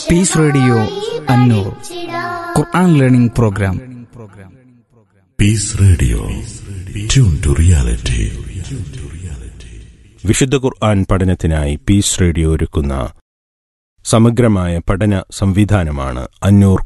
Piece radio Annur Quran learning programme. Piece radio, tune to reality. വിശുദ്ധ ഖുർആൻ പഠനത്തിനായി piece radio ഒരുക്കുന്ന സമഗ്രമായ പഠന സംവിധാനമാണ് അന്നൂർ